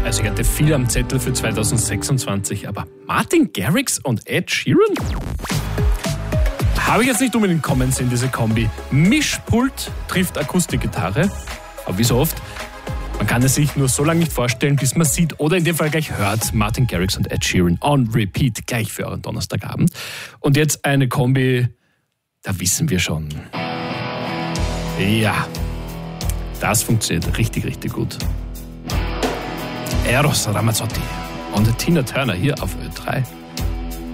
Also ich hatte viel am Zettel für 2026, aber Martin Garrix und Ed Sheeran? Habe ich jetzt nicht unbedingt kommen sehen, diese Kombi. Mischpult trifft Akustikgitarre, aber wie so oft, man kann es sich nur so lange nicht vorstellen, bis man sieht oder in dem Fall gleich hört Martin Garrix und Ed Sheeran on repeat, gleich für euren Donnerstagabend. Und jetzt eine Kombi, da wissen wir schon. Ja, das funktioniert richtig, richtig gut. Eros Ramazzotti und Tina Turner hier auf Ö3.